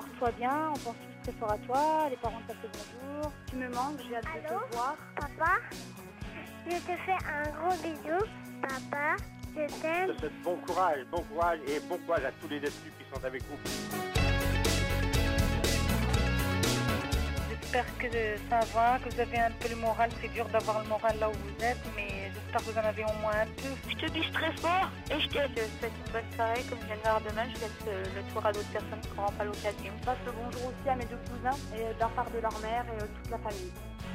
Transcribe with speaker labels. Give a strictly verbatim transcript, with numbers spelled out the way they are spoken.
Speaker 1: porte-toi bien, on pense tous très fort à toi, les parents t'appellent bonjour. Tu me manques, j'ai hâte de te voir.
Speaker 2: Papa, je te fais un gros bisou. Papa, je t'aime.
Speaker 3: Je te souhaite bon courage, bon courage et bon courage à tous les détenus qui sont avec vous.
Speaker 1: J'espère que ça va, que vous avez un peu le moral. C'est dur d'avoir le moral là où vous êtes, mais j'espère que vous en avez au moins un peu.
Speaker 4: Je te dis très fort et je te souhaite une bonne soirée. Comme je viens de voir demain, je laisse le tour à d'autres personnes qui n'auront pas l'occasion.
Speaker 1: Je passe le bonjour aussi à mes deux cousins et de la part de leur mère et toute la famille.